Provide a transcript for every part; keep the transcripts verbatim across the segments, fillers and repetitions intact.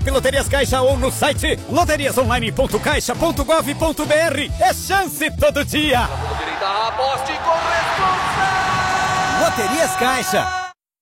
Loterias Caixa ou no site loterias online ponto caixa ponto gov ponto br. É chance todo dia. Direita, aposte com responsa. Loterias Caixa.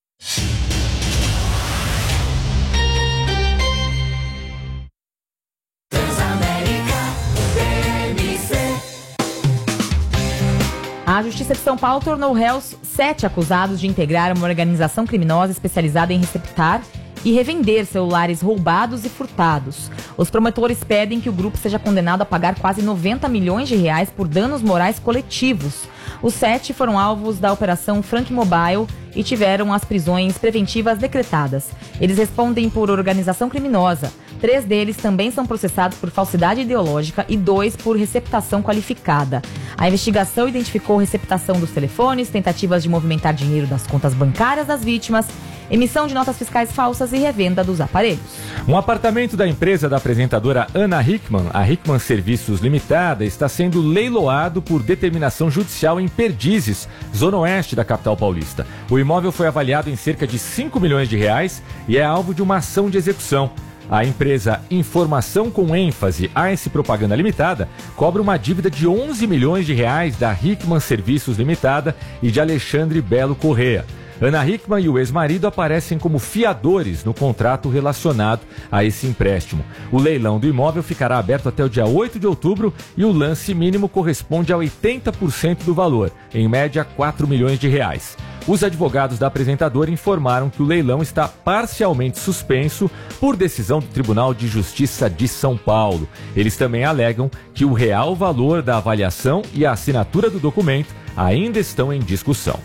A Justiça de São Paulo tornou réus sete acusados de integrar uma organização criminosa especializada em receptar e revender celulares roubados e furtados. Os promotores pedem que o grupo seja condenado a pagar quase noventa milhões de reais por danos morais coletivos. Os sete foram alvos da Operação Frank Mobile e tiveram as prisões preventivas decretadas. Eles respondem por organização criminosa. Três deles também são processados por falsidade ideológica e dois por receptação qualificada. A investigação identificou receptação dos telefones, tentativas de movimentar dinheiro das contas bancárias das vítimas, emissão de notas fiscais falsas e revenda dos aparelhos. Um apartamento da empresa da apresentadora Ana Hickman, a Hickman Serviços Limitada, está sendo leiloado por determinação judicial em Perdizes, zona oeste da capital paulista. O imóvel foi avaliado em cerca de cinco milhões de reais e é alvo de uma ação de execução. A empresa Informação com ênfase A S Propaganda Limitada cobra uma dívida de onze milhões de reais da Hickman Serviços Limitada e de Alexandre Belo Corrêa. Ana Hickman e o ex-marido aparecem como fiadores no contrato relacionado a esse empréstimo. O leilão do imóvel ficará aberto até o dia oito de outubro e o lance mínimo corresponde a oitenta por cento do valor, em média quatro milhões de reais. Os advogados da apresentadora informaram que o leilão está parcialmente suspenso por decisão do Tribunal de Justiça de São Paulo. Eles também alegam que o real valor da avaliação e a assinatura do documento ainda estão em discussão.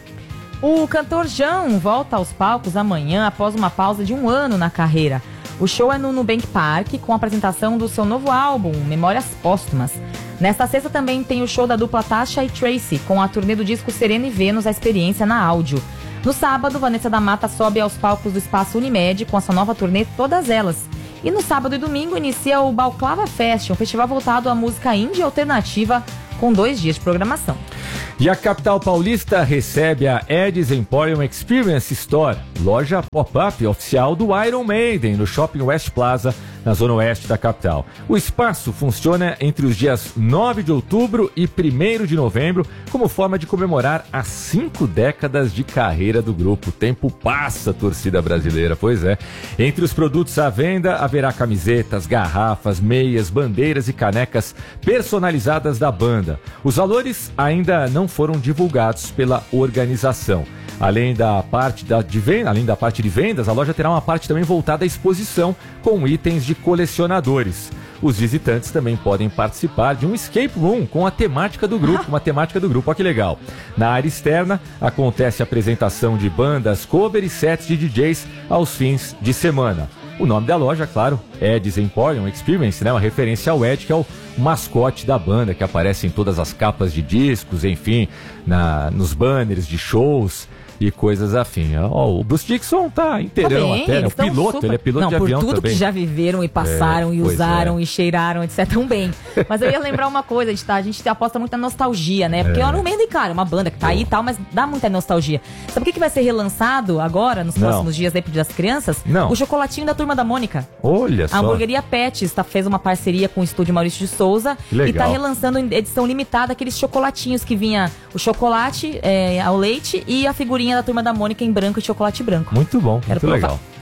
O cantor Jão volta aos palcos amanhã após uma pausa de um ano na carreira. O show é no Nubank Park, com a apresentação do seu novo álbum, Memórias Póstumas. Nesta sexta também tem o show da dupla Tasha e Tracy, com a turnê do disco Serena e Vênus, a experiência na áudio. No sábado, Vanessa da Mata sobe aos palcos do Espaço Unimed com a sua nova turnê Todas Elas. E no sábado e domingo inicia o Balclava Fest, um festival voltado à música indie alternativa, com dois dias de programação. E a capital paulista recebe a Edis Emporium Experience Store, loja pop-up oficial do Iron Maiden, no Shopping West Plaza, na zona oeste da capital. O espaço funciona entre os dias nove de outubro e primeiro de novembro, como forma de comemorar as cinco décadas de carreira do grupo. O tempo passa, torcida brasileira, pois é. Entre os produtos à venda, haverá camisetas, garrafas, meias, bandeiras e canecas personalizadas da banda. Os valores ainda não foram divulgados pela organização. Além da parte da, de venda, além da parte de vendas, a loja terá uma parte também voltada à exposição com itens de colecionadores. Os visitantes também podem participar de um escape room com a temática do grupo, uma temática do grupo, olha que legal. Na área externa, acontece a apresentação de bandas, cover e sets de D Js aos fins de semana. O nome da loja, claro, é Edis Emporium Experience, né? Uma referência ao Ed, que é o mascote da banda, que aparece em todas as capas de discos, enfim, na, nos banners de shows e coisas afim. Ó, o Bruce Dickinson tá inteirão tá bem, até, né? O piloto, super... ele é piloto Não, de avião também. Por tudo que já viveram e passaram é, e usaram é. e cheiraram, etcétera. Tão bem. Mas eu ia lembrar uma coisa, a gente, tá, a gente aposta muito na nostalgia, né? Porque é. o Iron Maiden, cara, uma banda que tá aí e tal, mas dá muita nostalgia. Sabe o que, que vai ser relançado agora, nos próximos Não. dias aí das crianças? Não. O chocolatinho da Turma da Mônica. Olha só. A hamburgueria Pets tá, fez uma parceria com o estúdio Maurício de Souza e tá relançando em edição limitada aqueles chocolatinhos que vinha o chocolate é, ao leite e a figurinha da Turma da Mônica em branco e chocolate branco. Muito bom, Quero muito provar. legal.